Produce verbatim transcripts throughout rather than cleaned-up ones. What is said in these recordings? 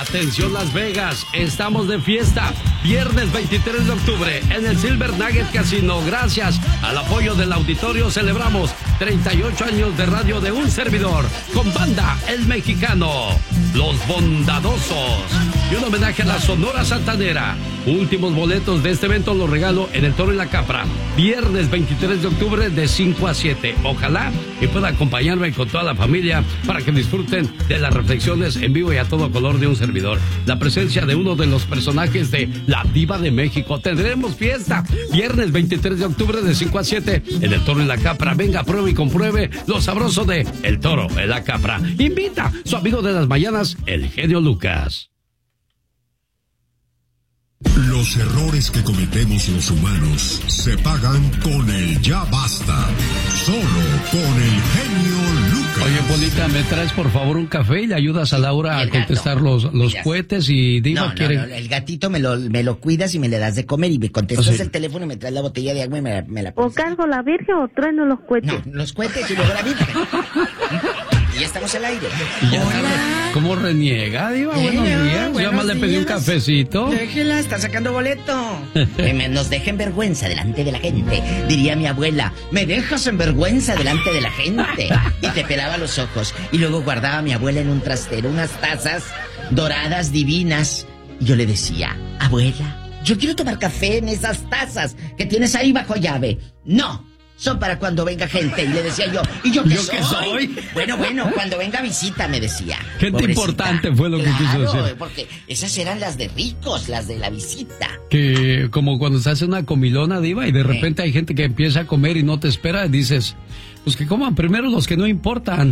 Atención Las Vegas, estamos de fiesta. Viernes veintitrés de octubre en el Silver Nugget Casino. Gracias al apoyo del auditorio celebramos treinta y ocho años de radio de un servidor con banda El Mexicano, Los Bondadosos y un homenaje a la Sonora Santanera. Últimos boletos de este evento los regalo en El Toro y la Capra. Viernes veintitrés de octubre de cinco a siete. Ojalá y pueda acompañarme con toda la familia para que disfruten de las reflexiones en vivo y a todo color de un servidor. La presencia de uno de los personajes de La Diva de México. Tendremos fiesta. Viernes veintitrés de octubre de cinco a siete en El Toro y la Capra. Venga, pruebe y compruebe lo sabroso de El Toro y la Capra. Invita su amigo de las mañanas, el genio Lucas. Los errores que cometemos los humanos se pagan con el ya basta. Solo con el genio Lucas. Oye, Polita, ¿me traes por favor un café y le ayudas a Laura a contestar los, los cohetes? Y Diva no, quiere... no, no, el gatito me lo, me lo cuidas y me le das de comer y me contestas ¿Ah, sí? el teléfono y me traes la botella de agua y me, me la pones. ¿O cargo la virgen o trueno los cohetes? No, los cohetes y luego la virgen. Y ya estamos al aire. Hola. ¿Cómo reniega, Diva? Eh, Buenos días. Yo más le pedí un cafecito. Déjela, está sacando boleto. Que me, nos dejen vergüenza delante de la gente. Diría mi abuela, me dejas en vergüenza delante de la gente. Y te pelaba los ojos. Y luego guardaba a mi abuela en un trastero unas tazas doradas divinas. Y yo le decía, abuela, yo quiero tomar café en esas tazas que tienes ahí bajo llave. No. Son para cuando venga gente. Y le decía yo, ¿y yo qué ¿Yo soy? qué soy? Bueno, bueno, cuando venga visita, me decía. Gente Pobrecita. Importante fue lo que claro, quiso hacer. Porque esas eran las de ricos, las de la visita. Que como cuando se hace una comilona, Diva, y de repente ¿Eh? hay gente que empieza a comer y no te espera, y dices, pues que coman primero los que no importan.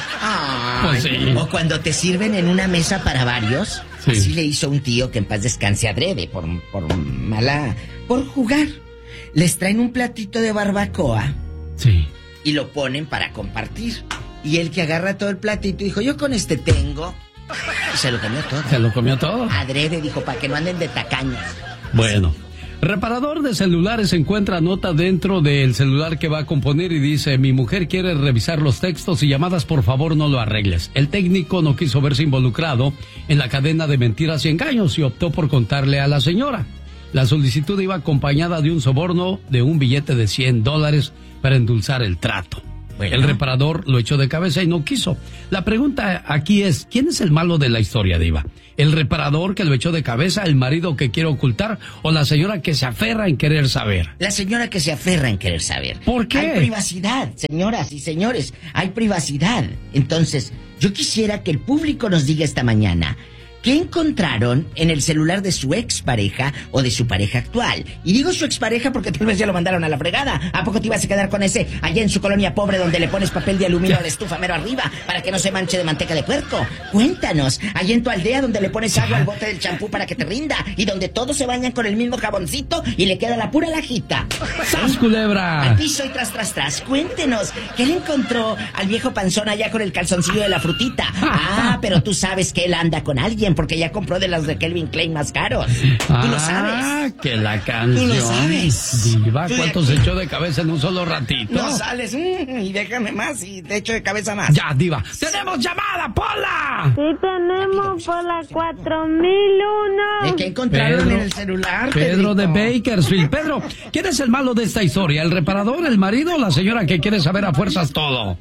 Ay, pues sí. O cuando te sirven en una mesa para varios. Sí. Así le hizo un tío que en paz descanse adrede, por, por mala... por jugar. Les traen un platito de barbacoa. Sí. Y lo ponen para compartir. Y el que agarra todo el platito dijo, yo con este tengo. Y se lo comió todo. Se lo comió todo. Adrede dijo, para que no anden de tacaños. Bueno. Reparador de celulares encuentra nota dentro del celular que va a componer y dice, mi mujer quiere revisar los textos y llamadas, por favor no lo arregles. El técnico no quiso verse involucrado en la cadena de mentiras y engaños y optó por contarle a la señora. La solicitud iba acompañada de un soborno de un billete de cien dólares para endulzar el trato. Bueno. El reparador lo echó de cabeza y no quiso. La pregunta aquí es, ¿quién es el malo de la historia, Diva? ¿El reparador que lo echó de cabeza, el marido que quiere ocultar o la señora que se aferra en querer saber? La señora que se aferra en querer saber. ¿Por qué? Hay privacidad, señoras y señores, hay privacidad. Entonces, yo quisiera que el público nos diga esta mañana, ¿qué encontraron en el celular de su expareja o de su pareja actual? Y digo su expareja porque tal vez ya lo mandaron a la fregada. ¿A poco te ibas a quedar con ese allá en su colonia pobre donde le pones papel de aluminio a la estufa mero arriba para que no se manche de manteca de puerco? Cuéntanos, allá en tu aldea donde le pones agua al bote del champú para que te rinda y donde todos se bañan con el mismo jaboncito y le queda la pura lajita. ¡Sas, culebra! Al piso y tras, tras, tras. Cuéntenos, ¿qué le encontró al viejo panzón allá con el calzoncillo de la frutita? Ah, pero tú sabes que él anda con alguien porque ya compró de las de Calvin Klein más caros. Ah, tú lo sabes. Que la canción. Tú lo sabes. Diva, ¿cuánto se echó de cabeza en un solo ratito? No sales, mmm, y déjame más y te echo de cabeza más. Ya, Diva. ¡Tenemos llamada, Pola! Sí, tenemos por la cuatro mil uno. ¿De qué encontraron Pedro, en el celular, Pedro Pedrito? de Bakersfield. Pedro, ¿quién es el malo de esta historia? ¿El reparador, el marido o la señora que quiere saber a fuerzas todo?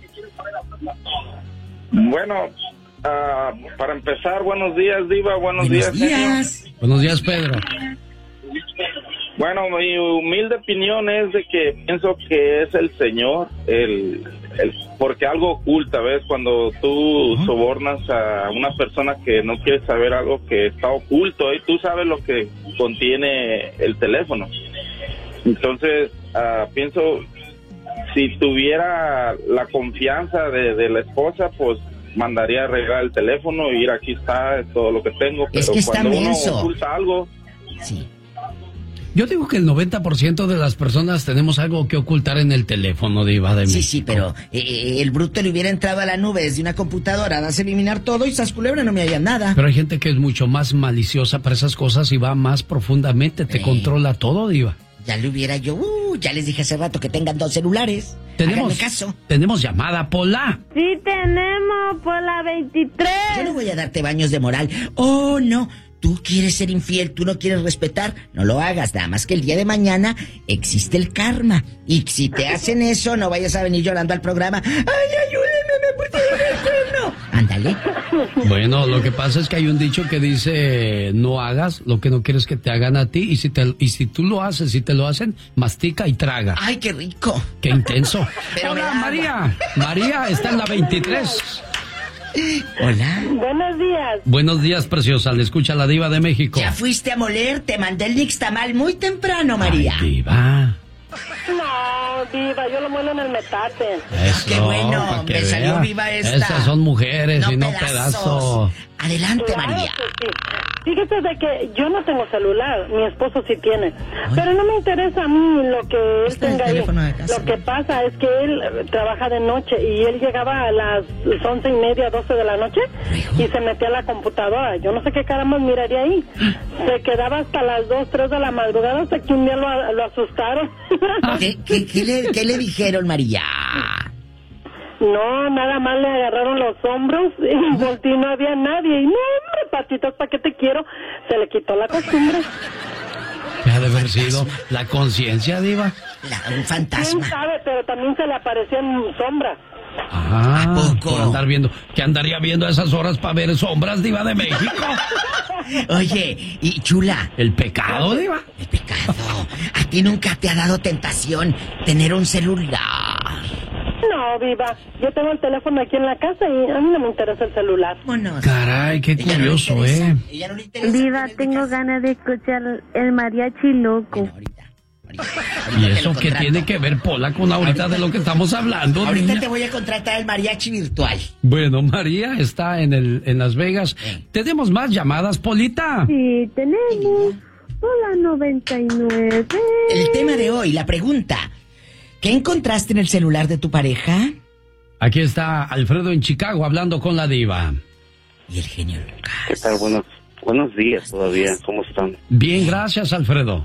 Bueno... Uh, para empezar, buenos días, Diva, buenos, buenos días, días. Genio. Buenos días, Pedro. Bueno, mi humilde opinión es de que pienso que es el señor, el, el porque algo oculta, ¿ves? Cuando tú uh-huh. sobornas a una persona que no quiere saber algo que está oculto, y tú sabes lo que contiene el teléfono. Entonces, uh, pienso, si tuviera la confianza de, de la esposa, pues mandaría a arreglar el teléfono y ir, aquí está, es todo lo que tengo. Pero es que está cuando menso. uno oculta algo... Sí. Yo digo que el noventa por ciento de las personas tenemos algo que ocultar en el teléfono, Diva de México. Sí, sí, pero eh, el bruto le hubiera entrado a la nube desde una computadora, das a eliminar todo y esas culebras no me hallan nada. Pero hay gente que es mucho más maliciosa para esas cosas y va más profundamente, te eh. controla todo, Diva. Ya le hubiera yo, uh, ya les dije hace rato que tengan dos celulares. Tenemos, Háganme caso. tenemos llamada, Pola. Sí tenemos por la veintitrés. Yo no voy a darte baños de moral. Oh, no. Tú quieres ser infiel, tú no quieres respetar, no lo hagas, nada más que el día de mañana existe el karma. Y si te hacen eso, no vayas a venir llorando al programa. ¡Ay, ayúdenme, me pusieron el cuerno! Ándale. Bueno, lo que pasa es que hay un dicho que dice, no hagas lo que no quieres que te hagan a ti, y si, te, y si tú lo haces, si te lo hacen, mastica y traga. ¡Ay, qué rico! ¡Qué intenso! Pero Hola, me da María. María está en la veintitrés. Hola. Buenos días. Buenos días, preciosa. Le escucha la Diva de México. Ya fuiste a moler, te mandé el nixtamal muy temprano, María. Ay, Diva. No, Diva, yo lo muelo en el metate. Eso, qué bueno, pa' que me salió vea. viva esta. Esas son mujeres y no pedazos. pedazos. Adelante, Claro María. que sí. Fíjese de que yo no tengo celular, mi esposo sí tiene, pero no me interesa a mí lo que él Este es el tenga ahí. teléfono de casa. Lo que pasa es que él eh, trabaja de noche y él llegaba a las once y media, doce de la noche y se metía a la computadora. Yo no sé qué caramba miraría ahí. Se quedaba hasta las dos, tres de la madrugada hasta que un día lo, lo asustaron. ¿Qué, qué, qué le, ¿Qué le dijeron, María? No, nada más le agarraron los hombros y volteé y no había nadie. Y no, hombre, patitas, ¿para qué te quiero? Se le quitó la costumbre. ¿Qué ha de haber sido? ¿La conciencia, Diva? La, un ¿Quién fantasma. sabe? Pero también se le aparecían sombras. Ah, ¿A poco? por andar viendo. ¿Qué andaría viendo a esas horas para ver sombras, Diva de México? Oye, y chula, ¿El pecado, Diva? el pecado. ¿A ti nunca te ha dado tentación tener un celular? No, Viva, yo tengo el teléfono aquí en la casa y a mí no me interesa el celular. Vámonos. Caray, qué Ella no le curioso, interesa, ¿eh? ella no le interesa Viva, tener tengo casa. ganas de escuchar el mariachi loco. Bueno, ahorita. ahorita, ahorita ¿Y te eso lo qué contrato. tiene que ver, Pola, con ahorita, Ahorita- de lo que estamos hablando, Ahorita niña? te voy a contratar el mariachi virtual. Bueno, María está en el en Las Vegas. Sí. ¿Tenemos más llamadas, Polita? Sí, tenemos. Hola, noventa y nueve. El tema de hoy, la pregunta. ¿Qué encontraste en el celular de tu pareja? Aquí está Alfredo en Chicago hablando con la Diva. Y el genio Lucas. ¿Qué tal? Buenos, buenos días todavía. ¿Cómo están? Bien, gracias, Alfredo.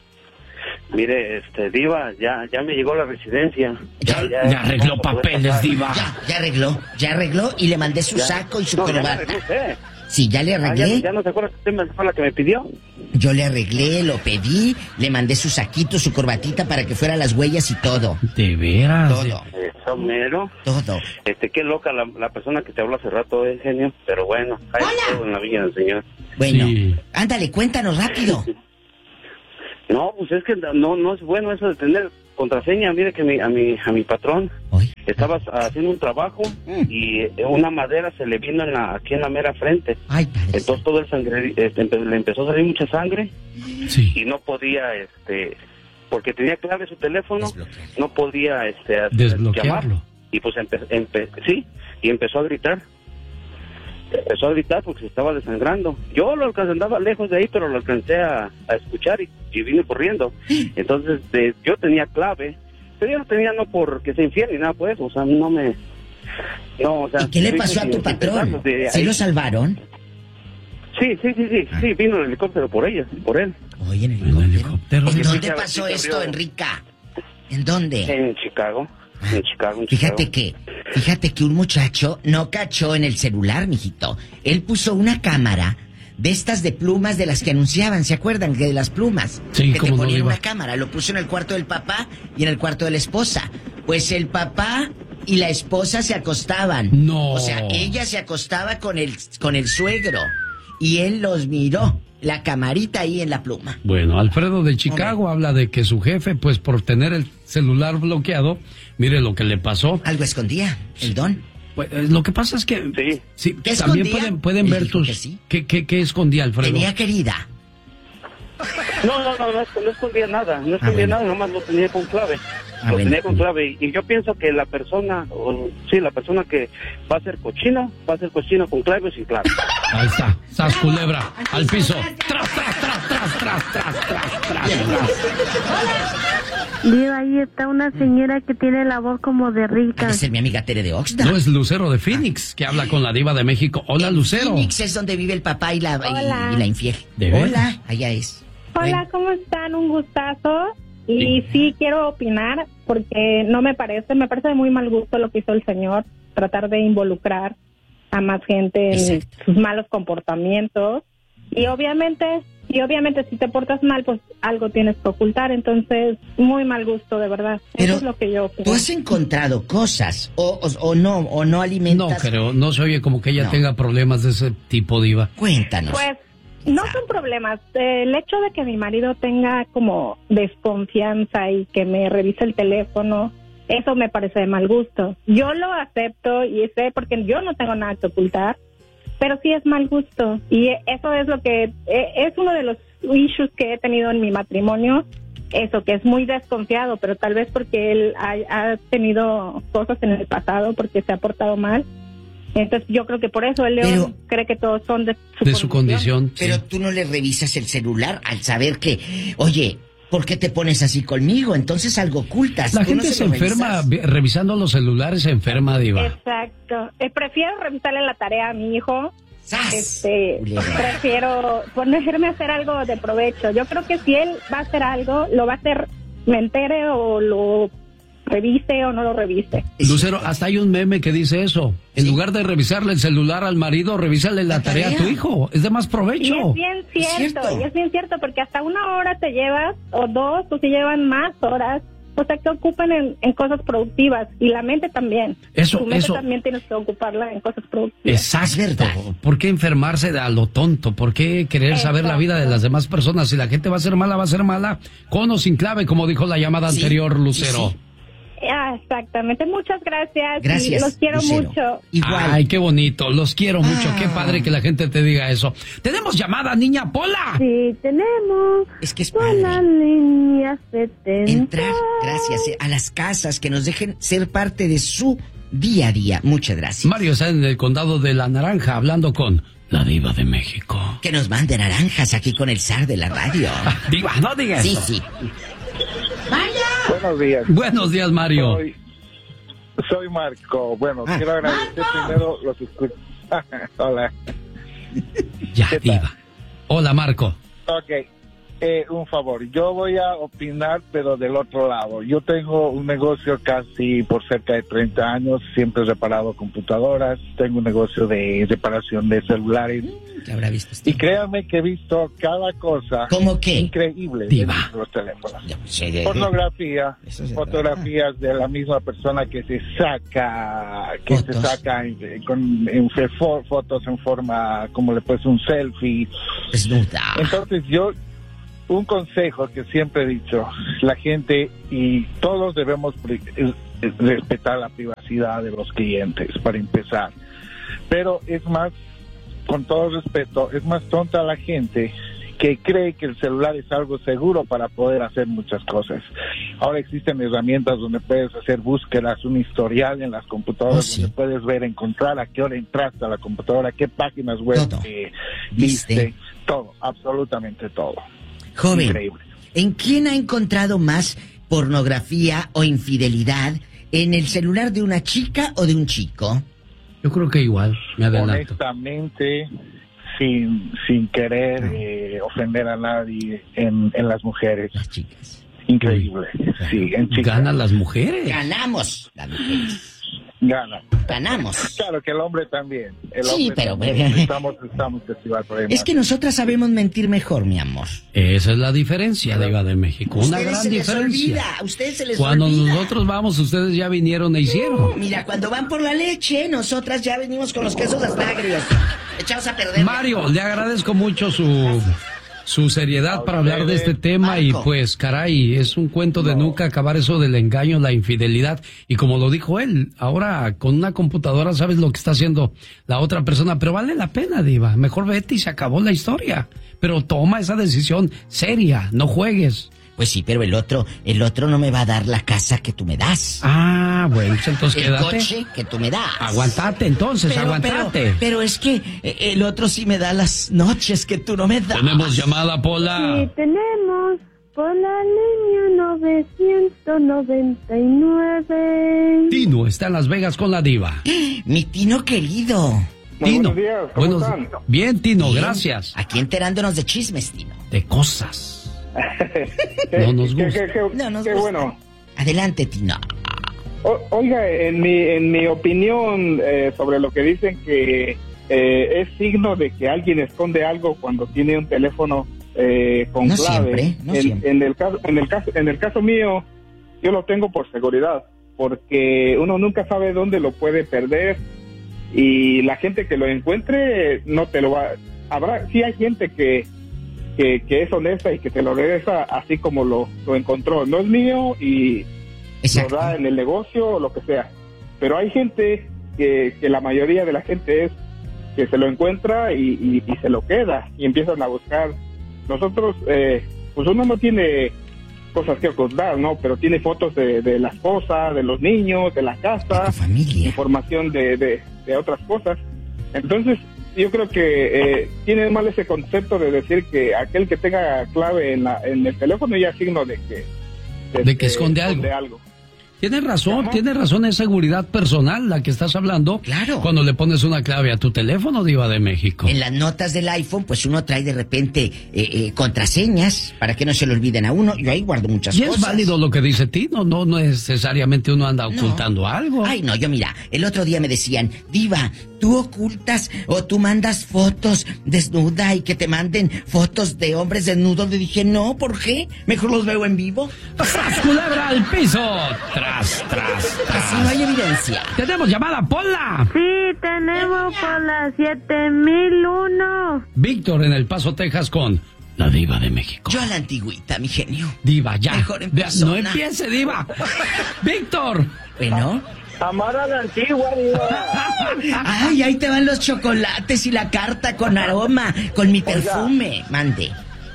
Mire, este, Diva, ya, ya me llegó la residencia. Ya- Ya arregló vamos a poder papeles, pasar. Diva. Ya, ya arregló, ya arregló y le mandé su Ya. saco y su No, ya me corbata. arregló usted. Sí, ya le Ah, ya, arreglé. ya no se acuerda que usted me- fue la que me pidió. Yo le arreglé, lo pedí, le mandé su saquito, su corbatita para que fuera las huellas y todo. De veras. Todo, Eso mero. todo. Este, qué loca la, la persona que te habló hace rato, eh, genio. Pero bueno, hay Hola. todo en la viña del Señor. Bueno, Sí. ándale, cuéntanos rápido. No, pues es que no, no es bueno eso de tener contraseña. Mire que mi, a mi, a mi patrón Hoy. estaba haciendo un trabajo Mm. y una madera se le vino en la, aquí en la mera frente. Ay, padre. Entonces todo el sangre, este, empe- le empezó a salir mucha sangre Sí. y no podía, este, porque tenía clave su teléfono, Desbloquear. no podía, este, hacer- Desbloquearlo. llamar. Y pues empe- empe- sí, y empezó a gritar. Empezó a gritar porque se estaba desangrando. Yo lo alcancé, andaba lejos de ahí, pero lo alcancé a, a escuchar y, y vine corriendo. Entonces de- yo tenía clave, pero yo no tenía no porque sea infiel ni nada pues, o sea, no me... No, o sea, ¿Y qué le sí, pasó sí, a sí, tu sí, patrón? pensando de ¿Sí ahí. lo salvaron? Sí, sí, sí, sí, sí, vino el helicóptero por ella, por él. Oye, en el En el helicóptero. helicóptero. ¿En Sí, dónde sí, pasó sí, esto, abrió. Enrica? ¿En dónde? En Chicago, en Chicago, en Fíjate Chicago. que, fíjate que un muchacho no cachó en el celular, mijito. Él puso una cámara de estas de plumas de las que anunciaban, ¿se acuerdan? De las plumas. Sí, que te cómo no, ponían Diva. una cámara. Lo puso en el cuarto del papá y en el cuarto de la esposa. Pues el papá y la esposa se acostaban. No. O sea, ella se acostaba con el, con el suegro y él los miró. La camarita ahí en la pluma. Bueno, Alfredo de Chicago habla de que su jefe, pues por tener el celular bloqueado, mire lo que le pasó. Algo escondía, el don. Pues, eh, lo que pasa es que Sí. sí, ¿Qué también escondía? pueden pueden Él ver dijo tus que sí. ¿Qué, qué, qué escondía Alfredo? Tenía querida. No, no, no, no, no escondía nada, no escondía bueno. nada, nomás lo tenía con clave. Ah, lo bueno. tenía con clave. Y yo pienso que la persona, o, sí, la persona que va a ser cochino, va a ser cochino con clave o sin clave. Ahí está, sas culebra, al piso. Tras, tras, tras, tras, tras, tras, tras, tras, tras. Diva, ahí está una señora que tiene la voz como de rica. Debe ser mi amiga Tere de Oxnard. No es Lucero de Phoenix, que habla con la diva de México. Hola, Lucero. Phoenix es donde vive el papá y la, y- Hola. y la infiel. ¿De veras? Hola, allá es. Hola, Bueno, ¿cómo están? Un gustazo. Y sí quiero opinar porque no me parece, me parece de muy mal gusto lo que hizo el señor, tratar de involucrar a más gente en Exacto. sus malos comportamientos. Y obviamente, y obviamente si te portas mal, pues algo tienes que ocultar. Entonces, muy mal gusto, de verdad. Pero eso es lo que yo opino. ¿Tú has encontrado cosas o, o, o no, o no alimentas? No creo, no se oye como que ella No. tenga problemas de ese tipo, Diva. Cuéntanos. Pues no son problemas. El hecho de que mi marido tenga como desconfianza y que me revise el teléfono, eso me parece de mal gusto. Yo lo acepto y sé porque yo no tengo nada que ocultar, pero sí es mal gusto. Y eso es lo que es uno de los issues que he tenido en mi matrimonio. Eso, que es muy desconfiado, pero tal vez porque él ha, ha tenido cosas en el pasado, porque se ha portado mal. Entonces yo creo que por eso el león Pero- cree que todos son de su De su condición. Pero sí. tú no le revisas el celular al saber que, oye, ¿por qué te pones así conmigo? Entonces algo ocultas. La ¿Tú no gente se lo enferma revisas? vi- revisando los celulares, se enferma, Diva. Exacto. Eh, prefiero revisarle la tarea a mi hijo. ¡Sas! Este, Culebra. prefiero ponerme a hacer algo de provecho. Yo creo que si él va a hacer algo, lo va a hacer, me entere o lo revise o no lo revise. Lucero, hasta hay un meme que dice eso. En Sí. lugar de revisarle el celular al marido, revísale la, La tarea, tarea. a tu hijo. Es de más Y provecho. es bien cierto, cierto. y es bien cierto, porque hasta una hora te llevas, o dos, o se llevan más horas, o sea, que ocupan en, en cosas productivas, y la mente también. Eso, Tu mente eso. también tienes que ocuparla en cosas productivas. Exacto. Es verdad. ¿Por qué enfermarse de a lo tonto? ¿Por qué querer saber la vida de las demás personas? Si la gente va a ser mala, va a ser mala. Con o sin clave, como dijo la llamada Sí, anterior, sí, Lucero. sí. Ah, exactamente, muchas gracias. Gracias, y los quiero Lucero. mucho. Igual. Ay, qué bonito. Los quiero mucho. Ah. Qué padre que la gente te diga eso. Tenemos llamada, niña Pola. Sí, tenemos Es que es con la padre línea setenta. entrar, gracias, eh, a las casas, que nos dejen ser parte de su día a día. Muchas gracias. Mario está en el condado de La Naranja hablando con la Diva de México. Que nos mande naranjas aquí con el zar de la radio. Diva, no digas Sí, eso. sí. Buenos días. Buenos días, Mario. Soy, soy Marco. Bueno, Ah. quiero agradecer primero los escu- Hola. Ya, ¿Qué tal? Diva. Hola, Marco. Ok. Eh, un favor, yo voy a opinar, pero del otro lado. Yo tengo un negocio casi por cerca de treinta años, siempre he reparado computadoras, tengo un negocio de reparación de celulares. ¿Qué habrá visto usted? Y créanme que he visto cada cosa ¿Cómo qué? increíble Diva. de los teléfonos. Yo sé de- Pornografía, Eso se fotografías de la misma persona que se saca, que Fotos. se saca en, con, en fe- fo- fotos en forma, como le puedes un selfie. Desnuda. Entonces yo, un consejo que siempre he dicho, la gente y todos debemos pri- eh, eh, respetar la privacidad de los clientes, para empezar. Pero es más, con todo respeto, es más tonta la gente que cree que el celular es algo seguro para poder hacer muchas cosas. Ahora existen herramientas donde puedes hacer búsquedas, un historial en las computadoras, Oh, sí. donde puedes ver, encontrar a qué hora entraste a la computadora, qué páginas web Todo. eh, ¿Viste? viste, todo, absolutamente todo. Joven, Increíble. ¿en quién ha encontrado más pornografía o infidelidad? ¿En el celular de una chica o de un chico? Yo creo que igual, me adelanto. Honestamente, sin, sin querer eh, ofender a nadie, en, en las mujeres. Las chicas. Increíble. Sí, en chicas. Ganan las mujeres. Ganamos las mujeres. Gana. Ganamos. Claro que el hombre también. El Sí, hombre pero- también. Estamos, estamos festival por ahí Es más. que nosotras sabemos mentir mejor, mi amor. Esa es la diferencia, Diva de México. Una Ustedes gran se les diferencia. olvida, a ustedes se les Cuando olvida. nosotros vamos, ustedes ya vinieron e hicieron. Mira, cuando van por la leche, nosotras ya venimos con los quesos agrios. Echados a perder. Mario, le agradezco mucho su, su seriedad para hablar de este tema y Marco. pues, caray, es un cuento de nunca acabar eso del engaño, la infidelidad. Y como lo dijo él, ahora con una computadora sabes lo que está haciendo la otra persona, pero vale la pena, Diva. Mejor vete y se acabó la historia. Pero toma esa decisión seria, no juegues. Pues sí, pero el otro, el otro no me va a dar la casa que tú me das. Ah, bueno, pues entonces el quédate. coche que tú me das. Aguantate entonces, Pero, aguantate. pero, pero es que eh, el otro sí me da las noches que tú no me das. Tenemos llamada, Pola. Sí, tenemos por la línea novecientos noventa y nueve. Tino está en Las Vegas con la Diva. Mi Tino querido. Muy Tino. buenos días, ¿cómo buenos- están? Bien, Tino, Bien, gracias. Aquí enterándonos de chismes, Tino. De cosas. No nos gusta. Qué, qué, qué, No nos qué gusta. bueno. Adelante, Tino. O, oiga, en mi, en mi opinión eh, sobre lo que dicen que eh, es signo de que alguien esconde algo cuando tiene un teléfono eh, con No clave. siempre, no en, siempre. en el caso, en el caso, en el caso mío, yo lo tengo por seguridad, porque uno nunca sabe dónde lo puede perder y la gente que lo encuentre no te lo va. Habrá, sí hay gente que que, que es honesta y que te lo regresa así como lo, lo encontró. No es mío y Exacto. lo da en el negocio o lo que sea. Pero hay gente que, que la mayoría de la gente es que se lo encuentra y, y, y se lo queda y empiezan a buscar. Nosotros, eh, pues uno no tiene cosas que ocultar, ¿no? Pero tiene fotos de, de la esposa, de los niños, de la casa, De tu familia. información de, de, de otras cosas. Entonces, yo creo que eh, tiene mal ese concepto de decir que aquel que tenga clave en, la, en el teléfono ya es signo de que... De que esconde algo. Tienes razón, Ajá. tienes razón, es seguridad personal la que estás hablando. Claro. Cuando le pones una clave a tu teléfono, Diva de México. En las notas del iPhone, pues uno trae de repente eh, eh, contraseñas para que no se le olviden a uno. Yo ahí guardo muchas Y cosas. es válido lo que dice Tino, no necesariamente uno anda No. ocultando algo. Ay, no, yo mira, el otro día me decían, Diva, tú ocultas o tú mandas fotos desnuda y que te manden fotos de hombres desnudos. Le dije, no, ¿por qué? Mejor los veo en vivo. ¡Tras, culebra al piso! ¡Tras, tras, Así no tras! hay evidencia. ¡Tenemos llamada, Pola! Sí, tenemos por las siete mil uno. Víctor en El Paso, Texas, con la Diva de México. Yo a la antigüita, mi genio. Diva, ya. Mejor en Ya, persona. no empiece, Diva. ¡Víctor! Bueno. Amar a la antigua, Diva. Ay, ahí te van los chocolates y la carta con aroma, con mi perfume. Mande.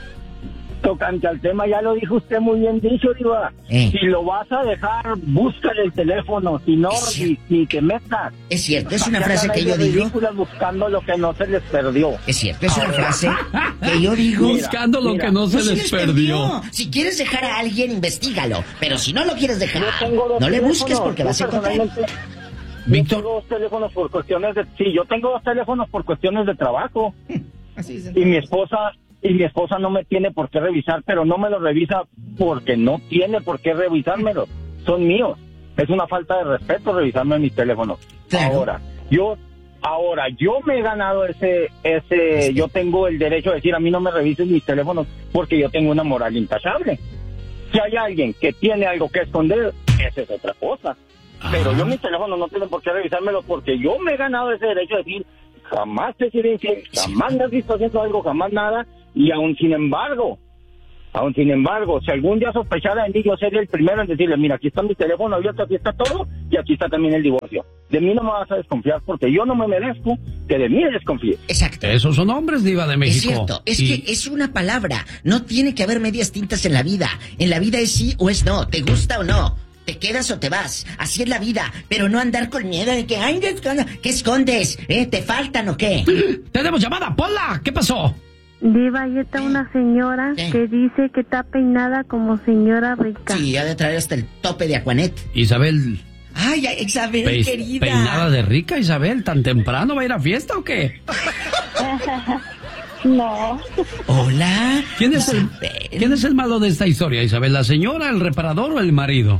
Tocante al tema, ya lo dijo usted muy bien dicho, Diva. Eh. Si lo vas a dejar, búscale el teléfono, si no, Es ni, ni te metas. Es cierto, es una Ya frase andan que yo de digo. ridículas buscando lo que no se les perdió. Es cierto, es una frase que yo digo. Buscando lo mira, que no se Pues sí les perdió. Si quieres dejar a alguien, investígalo. Pero si no lo quieres dejar, Yo tengo dos no le busques teléfonos, porque yo vas a encontrar. personalmente- Víctor. Yo tengo dos teléfonos por cuestiones de... Sí, yo tengo dos teléfonos por cuestiones de trabajo. Así es. Y mi esposa... Y mi esposa no me tiene por qué revisar, pero no me lo revisa porque no tiene por qué revisármelo. Son míos. Es una falta de respeto revisarme mis teléfonos. Claro. Ahora, yo... Ahora, yo me he ganado ese... ese yo tengo el derecho de decir, a mí no me revisen mis teléfonos porque yo tengo una moral intachable. Si hay alguien que tiene algo que esconder, esa es otra cosa. Pero Ah. yo mis teléfonos no tienen por qué revisármelo porque yo me he ganado ese derecho de decir, jamás te he sido infiel, jamás me has visto haciendo algo, jamás nada, y aún sin embargo, aún sin embargo, si algún día sospechara de mí, yo sería el primero en decirle, mira, aquí está mi teléfono abierto, aquí está todo, y aquí está también el divorcio. De mí no me vas a desconfiar porque yo no me merezco que de mí desconfíes. Exacto. Esos son hombres, Diva de Es México. cierto, es Y- que es una palabra. No tiene que haber medias tintas en la vida. En la vida es sí o es no. ¿Te gusta o no? ¿Te quedas o te vas? Así es la vida. Pero no andar con miedo de que, ay, ¿qué escondes? ¿Eh? ¿Te faltan o qué? ¡Tenemos llamada, Pola! ¿Qué pasó? Diva, ahí está una señora ¿Qué? que dice que está peinada como señora rica. Sí, ha de traer hasta el tope de Aquanet. Isabel, Ay, ay, Isabel, pe- querida. peinada de rica, Isabel, ¿tan temprano va a ir a fiesta o qué? No. Hola. ¿Quién es el, Isabel. ¿quién es el malo de esta historia, Isabel? ¿La señora, el reparador o el marido?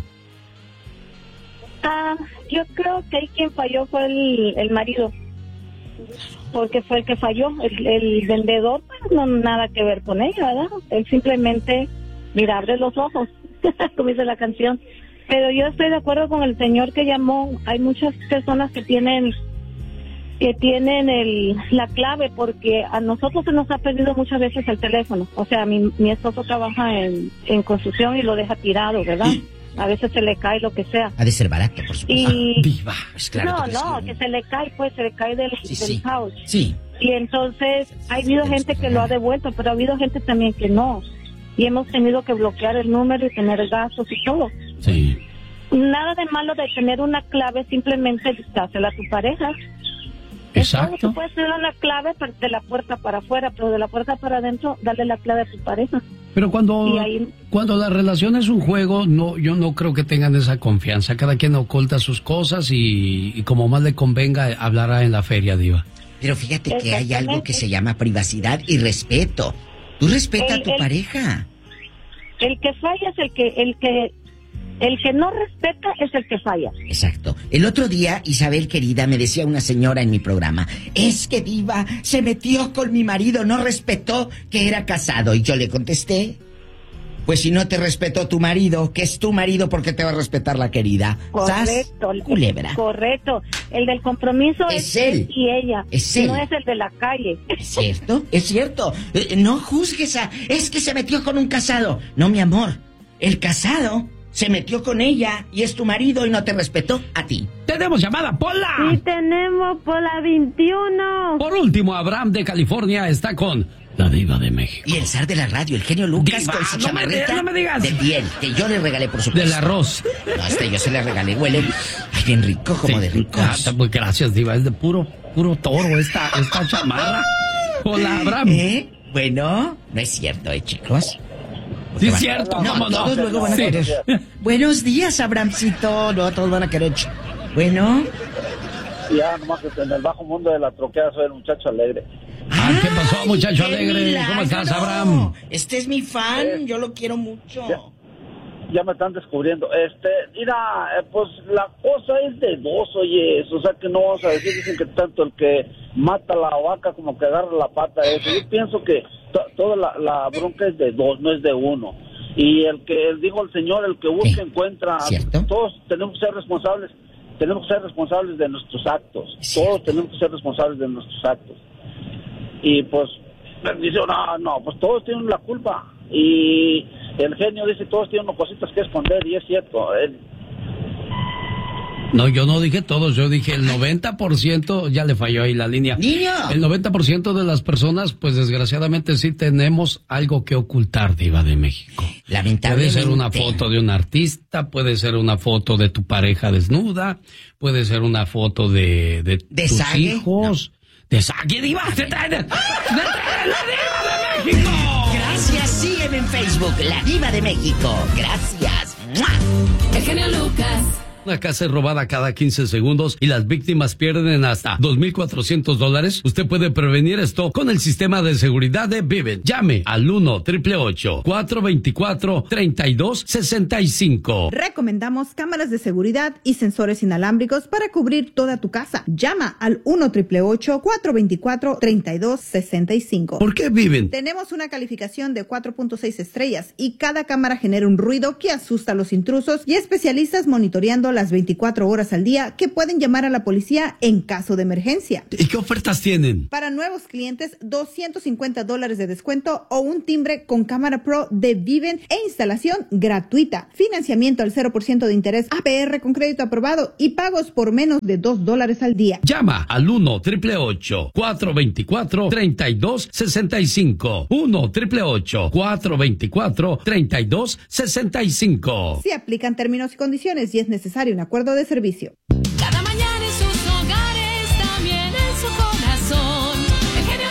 Ah, yo creo que ahí quien falló fue el, el marido. Porque fue el que falló. El, el vendedor, pues, no nada que ver con ella, ¿verdad? Él simplemente, mira, abre los ojos, como dice la canción. Pero yo estoy de acuerdo con el señor que llamó. Hay muchas personas que tienen que tienen el, la clave, porque a nosotros se nos ha perdido muchas veces el teléfono. O sea, mi, mi esposo trabaja en, en construcción y lo deja tirado, ¿verdad? A veces se le cae lo que sea. Ha de ser barato, por supuesto. Y Diva. Pues claro no, que no, sí. que se le cae, pues se le cae del, Sí, del sí. house. Sí. Y entonces ha habido gente que lo ha devuelto, pero ha habido gente también que no. Y hemos tenido que bloquear el número y tener gastos y todo. Sí. Nada de malo de tener una clave, simplemente dásela a tu pareja. Exacto. Tú puedes tener una clave de la puerta para afuera, pero de la puerta para adentro, dale la clave a tu pareja. Pero cuando, Y ahí- cuando la relación es un juego, no, yo no creo que tengan esa confianza. Cada quien oculta sus cosas y, y como más le convenga, hablará en la feria, Diva. Pero fíjate que hay Exactamente. algo que se llama privacidad y respeto. Tú respeta a El- tu el- pareja. El que falla es el que, el que, el que no respeta es el que falla. Exacto. El otro día, Isabel querida, me decía una señora en mi programa, es que Diva se metió con mi marido, no respetó que era casado. Y yo le contesté, pues si no te respetó tu marido, que es tu marido, ¿por qué te va a respetar la querida? Correcto. ¿Sas? Culebra. Correcto. El del compromiso es, es él. él y ella. Es él. No es el de la calle. ¿Es cierto? Es cierto. Eh, no juzgues a... Es que se metió con un casado. No, mi amor. El casado se metió con ella y es tu marido y no te respetó a ti. ¡Tenemos llamada, Pola! Sí, tenemos Pola veintiuno. Por último, Abraham de California está con la Diva de México. Y el zar de la radio, el genio Lucas, Diva, con su no chamarrita me, no me digas. de piel, que yo le regalé, por supuesto. Del arroz. No, este yo se le regalé, huele ay, bien rico, como Sí, de ricos. ah, pues gracias, Diva, es de puro, puro toro esta, esta chamarra. Hola, Abraham. ¿Eh? Bueno, no es cierto, ¿eh, chicos? Sí, es cierto, No, ¿cómo no? todos luego van a Sí. querer. Buenos días, Abramcito. No, todos van a querer. Bueno. Ya, nomás que en el bajo mundo de la troquea soy el muchacho alegre. Ah, ¿qué pasó, muchacho ¡Qué alegre? milagro! ¿Cómo estás, Abraham? Este es mi fan, Eh, yo lo quiero mucho. Ya, ya me están descubriendo. Este, mira, eh, pues la cosa es de dos, oye, o sea que no vamos a decir, dicen que tanto el que mata la vaca como que agarra la pata eso. Yo pienso que to- toda la, la bronca es de dos, no es de uno. Y el que, dijo el Señor, el que busca Sí. encuentra. ¿Cierto? Todos tenemos que ser responsables, tenemos que ser responsables de nuestros actos. Cierto. Todos tenemos que ser responsables de nuestros actos. Y pues, dice, no, no, pues todos tienen la culpa. Y el genio dice, todos tienen cositas que esconder, y es cierto. Él, No, yo no dije todos, yo dije el noventa por ciento, ya le falló ahí la línea. ¡Niño! El noventa por ciento de las personas, pues desgraciadamente sí tenemos algo que ocultar, Diva de México. Puede Lamentablemente. ser una foto de un artista, puede ser una foto de tu pareja desnuda, puede ser una foto de, de, ¿De tus Sague? hijos. ¿De Sague, Diva? ¡Se traen! ¡Se traen la Diva de México! Gracias, sígueme en Facebook, La Diva de México. Gracias. ¡Mua! El genio Lucas. Una casa es robada cada quince segundos y las víctimas pierden hasta dos mil cuatrocientos dólares. Usted puede prevenir esto con el sistema de seguridad de Vivint. Llame al uno, ocho ocho ocho, cuatro dos cuatro, tres dos seis cinco. Recomendamos cámaras de seguridad y sensores inalámbricos para cubrir toda tu casa. Llama al uno, ocho ocho ocho, cuatro dos cuatro, tres dos seis cinco. ¿Por qué Vivint? Tenemos una calificación de cuatro punto seis estrellas y cada cámara genera un ruido que asusta a los intrusos y especialistas monitoreando las veinticuatro horas al día que pueden llamar a la policía en caso de emergencia. ¿Y qué ofertas tienen? Para nuevos clientes, doscientos cincuenta dólares de descuento o un timbre con cámara pro de Vivint e instalación gratuita. Financiamiento al cero por ciento de interés A P R con crédito aprobado y pagos por menos de dos dólares al día. Llama al uno, ocho ocho ocho, cuatro dos cuatro, tres dos seis cinco. uno, ocho ocho ocho, cuatro dos cuatro, tres dos seis cinco. Se aplican términos y condiciones y es necesario un acuerdo de servicio. Cada mañana en sus hogares, también en su corazón. El genio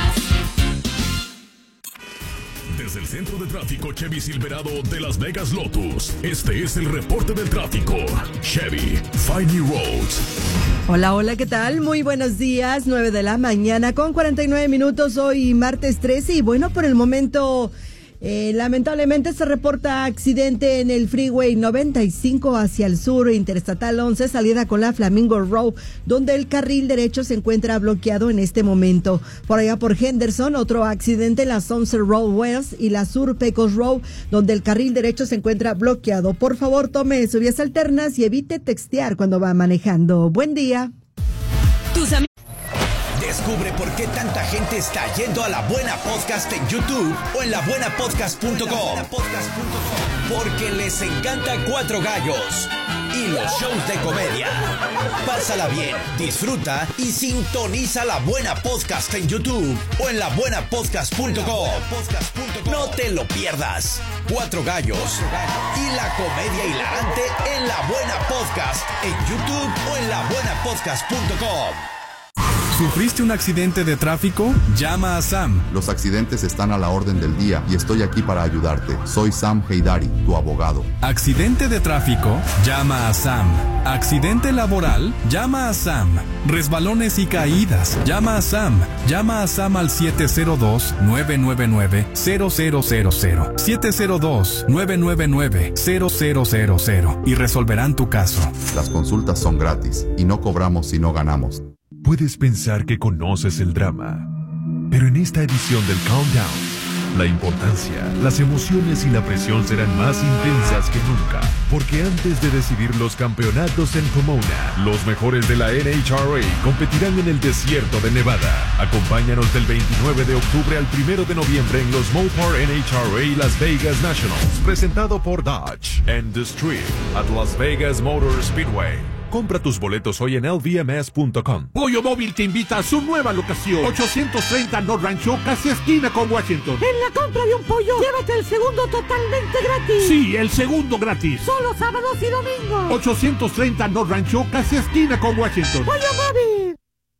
Lucas. Desde el centro de tráfico Chevy Silverado de Las Vegas Lotus, este es el reporte del tráfico. Chevy, find new roads. Hola, hola, ¿qué tal? Muy buenos días, nueve de la mañana con cuarenta y nueve minutos, hoy martes trece, y bueno, por el momento... Eh, lamentablemente se reporta accidente en el Freeway noventa y cinco hacia el sur, Interestatal once, salida con la Flamingo Road, donde el carril derecho se encuentra bloqueado en este momento. Por allá por Henderson, otro accidente en la Sunset Road West y la Sur Pecos Road, donde el carril derecho se encuentra bloqueado. Por favor, tome sus vías alternas y evite textear cuando va manejando. Buen día. Tus amigos. Descubre por qué tanta gente está yendo a La Buena Podcast en YouTube o en la buena podcast punto com. Porque les encanta Cuatro Gallos y los shows de comedia. Pásala bien, disfruta y sintoniza La Buena Podcast en YouTube o en la buena podcast punto com. No te lo pierdas. Cuatro Gallos y la comedia hilarante en La Buena Podcast en YouTube o en la buena podcast punto com. ¿Sufriste un accidente de tráfico? Llama a Sam. Los accidentes están a la orden del día y estoy aquí para ayudarte. Soy Sam Heydari, tu abogado. ¿Accidente de tráfico? Llama a Sam. ¿Accidente laboral? Llama a Sam. ¿Resbalones y caídas? Llama a Sam. Llama a Sam al siete cero dos, nueve nueve nueve, cero cero cero cero. siete cero dos, nueve nueve nueve, cero cero cero cero y resolverán tu caso. Las consultas son gratis y no cobramos si no ganamos. Puedes pensar que conoces el drama, pero en esta edición del Countdown, la importancia, las emociones y la presión serán más intensas que nunca, porque antes de decidir los campeonatos en Pomona, los mejores de la N H R A competirán en el desierto de Nevada. Acompáñanos del veintinueve de octubre al primero de noviembre en los Mopar N H R A Las Vegas Nationals, presentado por Dodge and The Strip at Las Vegas Motor Speedway. Compra tus boletos hoy en L V M S punto com. Pollo Móvil te invita a su nueva locación, ochocientos treinta North Rancho, casi esquina con Washington. En la compra de un pollo, llévate el segundo totalmente gratis. Sí, el segundo gratis. Solo sábados y domingos. ochocientos treinta North Rancho, casi esquina con Washington. Pollo Móvil.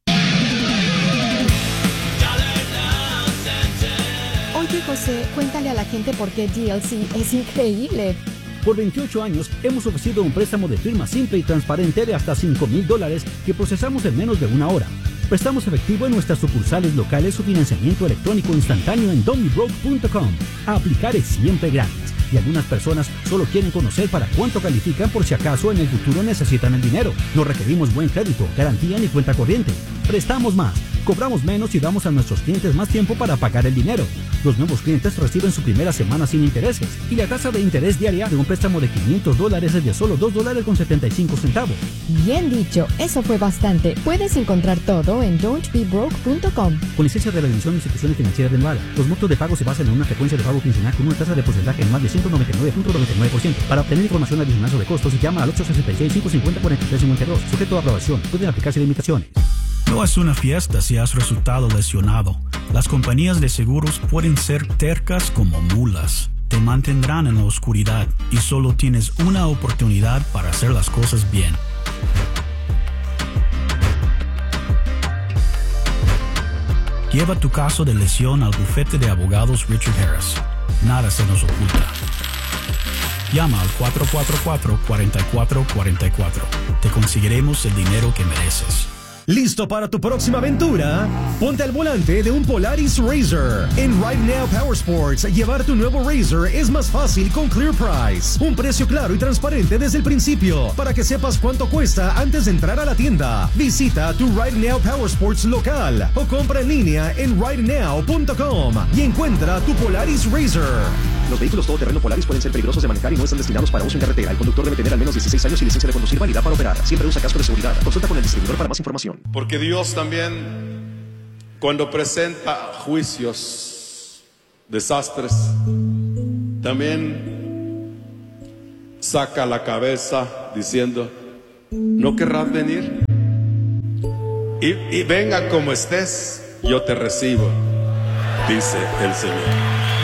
Oye, José, cuéntale a la gente por qué G L C es increíble. Por veintiocho años hemos ofrecido un préstamo de firma simple y transparente de hasta cinco mil dólares que procesamos en menos de una hora. Prestamos efectivo en nuestras sucursales locales o financiamiento electrónico instantáneo en don mi broke punto com. A aplicar es siempre gratis y algunas personas solo quieren conocer para cuánto califican por si acaso en el futuro necesitan el dinero. No requerimos buen crédito, garantía ni cuenta corriente. Prestamos más, cobramos menos y damos a nuestros clientes más tiempo para pagar el dinero. Los nuevos clientes reciben su primera semana sin intereses y la tasa de interés diaria de un préstamo de quinientos dólares es de solo dos dólares con setenta y cinco centavos. Bien dicho, eso fue bastante. Puedes encontrar todo en don't be broke punto com. Con licencia de la División de Instituciones Financieras de Nevada, los montos de pago se basan en una frecuencia de pago quincenal con una tasa de porcentaje en más de ciento noventa y nueve punto noventa y nueve por ciento. Para obtener información adicional sobre costos, llama al ocho seis seis, cinco cinco cero, cuatro tres cinco dos. Sujeto a aprobación. Pueden aplicarse limitaciones. No es una fiesta si has resultado lesionado. Las compañías de seguros pueden ser tercas como mulas. Te mantendrán en la oscuridad y solo tienes una oportunidad para hacer las cosas bien. Lleva tu caso de lesión al bufete de abogados Richard Harris. Nada se nos oculta. Llama al cuatro cuatro cuatro, cuatro cuatro cuatro cuatro. Te conseguiremos el dinero que mereces. ¿Listo para tu próxima aventura? Ponte al volante de un Polaris Razor. En Right Now Power Sports, llevar tu nuevo Razor es más fácil con Clear Price. Un precio claro y transparente desde el principio, para que sepas cuánto cuesta antes de entrar a la tienda. Visita tu Right Now Power Sports local o compra en línea en right now punto com y encuentra tu Polaris Razor. Los vehículos todoterreno Polaris pueden ser peligrosos de manejar y no están destinados para uso en carretera. El conductor debe tener al menos dieciséis años y licencia de conducir válida para operar. Siempre usa casco de seguridad. Consulta con el distribuidor para más información. Porque Dios también, cuando presenta juicios, desastres, también saca la cabeza diciendo, ¿no querrás venir? Y, y venga como estés, yo te recibo, dice el Señor.